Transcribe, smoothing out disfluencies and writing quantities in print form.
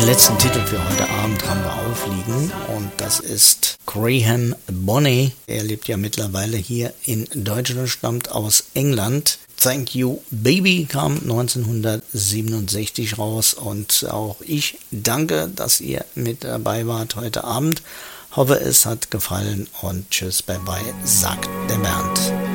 Letzten Titel für heute Abend haben wir aufliegen und das ist Graham Bonney. Er lebt ja mittlerweile hier in Deutschland, stammt aus England. Thank You Baby kam 1967 raus und auch ich danke, dass ihr mit dabei wart heute Abend. Hoffe, es hat gefallen und tschüss, bye bye, sagt der Bernd.